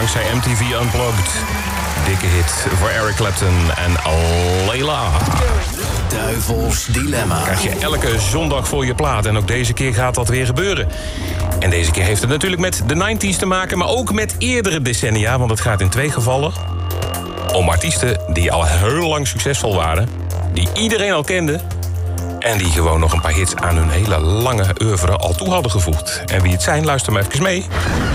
dankzij MTV Unplugged. Dikke hit voor Eric Clapton en Layla. Duivels Dilemma. Krijg je elke zondag voor je plaat. En ook deze keer gaat dat weer gebeuren. En deze keer heeft het natuurlijk met de 90s te maken, maar ook met eerdere decennia. Want het gaat in 2 gevallen om artiesten die al heel lang succesvol waren. Die iedereen al kende. En die gewoon nog een paar hits aan hun hele lange oeuvre al toe hadden gevoegd. En wie het zijn, luister maar even mee.